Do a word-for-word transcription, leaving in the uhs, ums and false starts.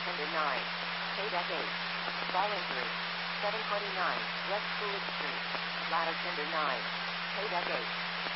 Tender nine. K-Deck eight. Falling three. seven twenty-nine. West Coolidge Street. Ladder Tender nine. K-Deck eight.